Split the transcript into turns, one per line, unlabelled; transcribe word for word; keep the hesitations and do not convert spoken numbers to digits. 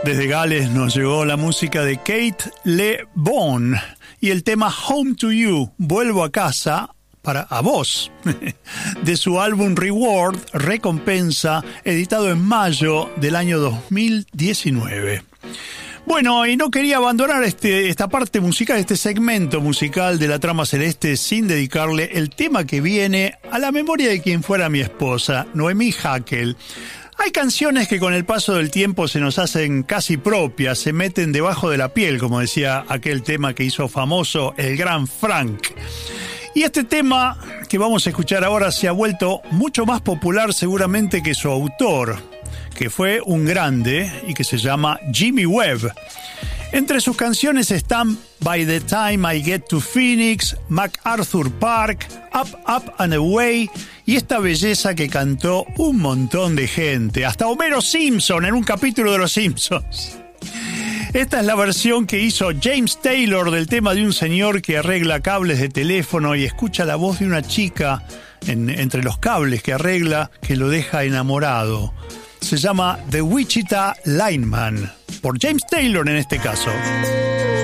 Desde Gales nos llegó la música de Kate Le Bon y el tema Home to You, Vuelvo a casa, para a vos, de su álbum Reward, Recompensa, editado en mayo del año dos mil diecinueve. Bueno, y no quería abandonar este, esta parte musical, este segmento musical de la trama celeste sin dedicarle el tema que viene a la memoria de quien fuera mi esposa, Noemí Hackel. Hay canciones que con el paso del tiempo se nos hacen casi propias, se meten debajo de la piel, como decía aquel tema que hizo famoso el gran Frank. Y este tema que vamos a escuchar ahora se ha vuelto mucho más popular seguramente que su autor, que fue un grande y que se llama Jimmy Webb. Entre sus canciones están By the Time I Get to Phoenix, MacArthur Park, Up, Up and Away y esta belleza que cantó un montón de gente, hasta Homero Simpson en un capítulo de Los Simpsons. Esta es la versión que hizo James Taylor del tema de un señor que arregla cables de teléfono y escucha la voz de una chica en, entre los cables que arregla que lo deja enamorado. Se llama The Wichita Lineman, por James Taylor en este caso.